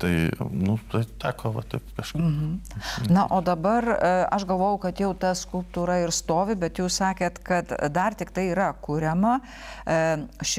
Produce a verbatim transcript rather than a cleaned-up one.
tai, nu, tai teko va taip kažkaip. Mhm. Na, o dabar aš galvau, kad jau ta skulptūra ir stovi, bet jūs sakėt, kad dar tik tai yra kuriama. Ši